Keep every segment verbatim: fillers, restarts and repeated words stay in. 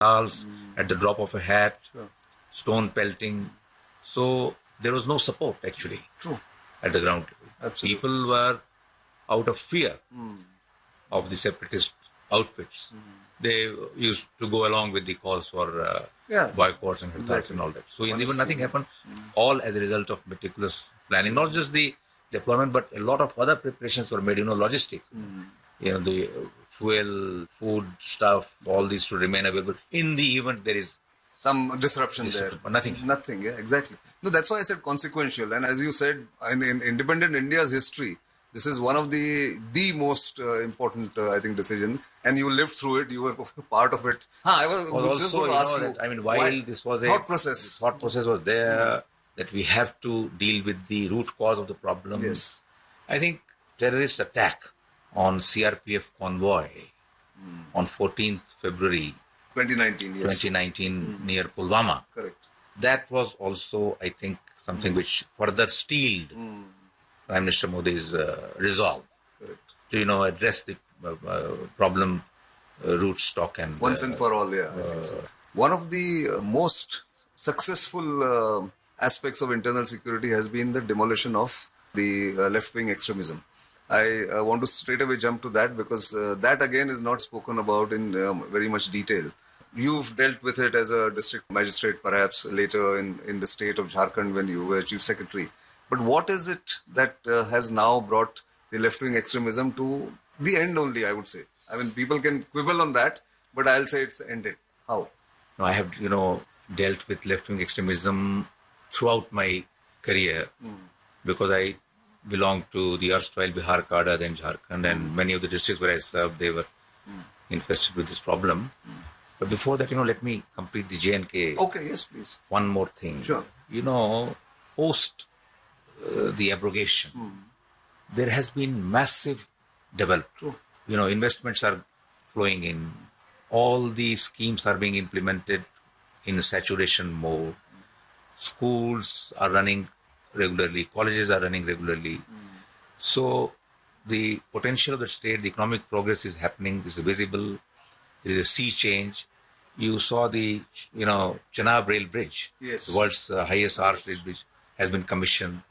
Charles at the drop of a hat, Sure. stone pelting. So there was no support actually True. at the ground level. Absolutely. People were out of fear of the separatist outfits. They used to go along with the calls for uh, Yeah. boycotts and hartals Exactly. and all that. So in One the end, is nothing seeing- happened, all as a result of meticulous planning. Not just the deployment, but a lot of other preparations were made, you know, logistics. You know, the uh, fuel, food stuff, all these to remain available. In the event there is Some disruption Disruption, there. but nothing. Nothing, yeah, exactly. No, that's why I said consequential. And as you said, in, in independent India's history, this is one of the the most uh, important, uh, I think, decision. And you lived through it. You were part of it. Huh, I was, was just also, going you to ask know, you. that, I mean, while why- this was a thought process. the thought process was there that we have to deal with the root cause of the problem. Yes. I think terrorist attack on C R P F convoy on fourteenth February twenty nineteen, yes. twenty nineteen near Pulwama. Correct. That was also, I think, something which further steeled Prime Minister Modi's uh, resolve Correct. to, you know, address the uh, uh, problem uh, root stock and Once uh, and for all, yeah. I think so. One of the uh, most successful uh, aspects of internal security has been the demolition of the uh, left-wing extremism. I uh, want to straight away jump to that because uh, that again is not spoken about in um, very much detail. You've dealt with it as a district magistrate, perhaps later in, in the state of Jharkhand when you were chief secretary. But what is it that uh, has now brought the left-wing extremism to the end only, I would say? I mean, people can quibble on that, but I'll say it's ended. How? No, I have, you know, dealt with left-wing extremism throughout my career because I belonged to the erstwhile Bihar cadre, then Jharkhand, and many of the districts where I served, they were infested with this problem. But before that, you know, let me complete the J and K. Okay, yes, please. One more thing. Sure. You know, post uh, the abrogation, there has been massive development. True. You know, investments are flowing in. All these schemes are being implemented in saturation mode. Schools are running regularly. Colleges are running regularly. So the potential of the state, the economic progress is happening. This is visible. There is a sea change. You saw the, you know, Chenab Rail Bridge, Yes. the world's uh, highest arch rail bridge, has been commissioned.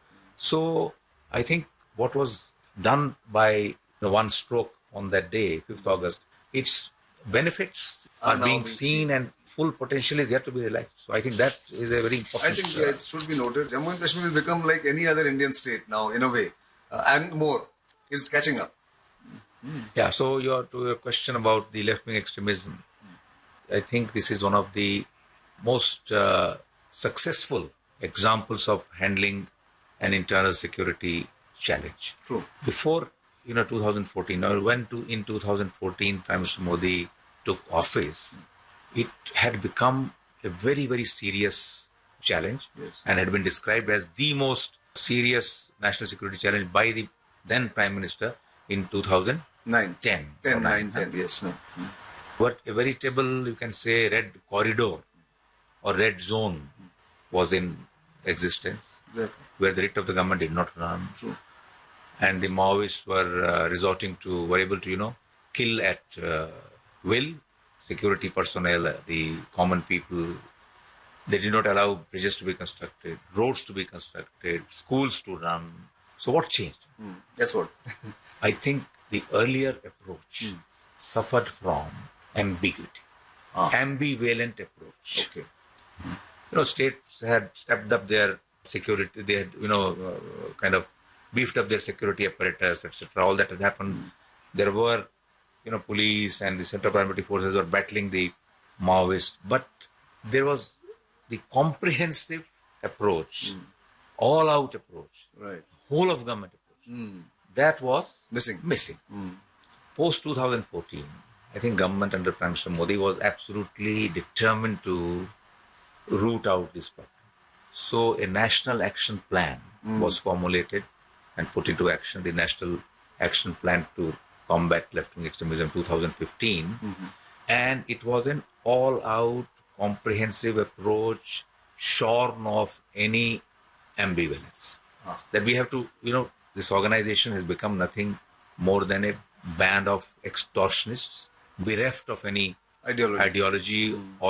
So I think what was done by the one stroke on that day, fifth August, its benefits Are are, now being being seen and full potential is yet to be realized. So I think that is a very important. I think uh, uh, it should be noted. Jammu and Kashmir has become like any other Indian state now, in a way, uh, and more. It's catching up. Yeah, so your to your question about the left-wing extremism, I think this is one of the most uh, successful examples of handling an internal security challenge. True. Before, you know, two thousand fourteen, or when to, in two thousand fourteen Prime Minister Modi took office, it had become a very, very serious challenge Yes. and had been described as the most serious national security challenge by the then Prime Minister in two thousand Nine. ten. Ten, or nine, ten, yes. No. But a veritable, you can say, red corridor or red zone was in existence, Exactly. where the writ of the government did not run. True. And the Maoists were uh, resorting to, were able to, you know, kill at uh, will, security personnel, uh, the common people. They did not allow bridges to be constructed, roads to be constructed, schools to run. So what changed? Mm. That's what. I think the earlier approach suffered from ambiguity, Ah. ambivalent approach. Okay. You know, states had stepped up their security, they had, you know, uh, kind of beefed up their security apparatus, et cetera. All that had happened. There were, you know, police and the central paramilitary forces were battling the Maoists, but there was the comprehensive approach, all-out approach, Right. whole of government approach. That was Missing. Missing. Post twenty fourteen, I think government under Prime Minister Modi was absolutely determined to root out this problem. So a national action plan was formulated and put into action, the National Action Plan to Combat Left-Wing Extremism twenty fifteen. And it was an all-out comprehensive approach shorn of any ambivalence. Ah. That we have to, you know, this organization has become nothing more than a band of extortionists, bereft of any Ideology. ideology